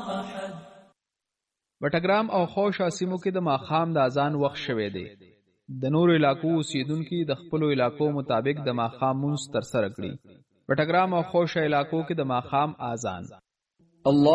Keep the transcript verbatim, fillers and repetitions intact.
بټګرام او خوشا سیمو کې د ماښام د اذان وخت شوی دی. د نورو علاقو اوسیدونکي د خپلو علاقو مطابق د ماښام مونځ ترسره کړي. بټګرام او خوشا علاقو کې د ماښام اذان. الله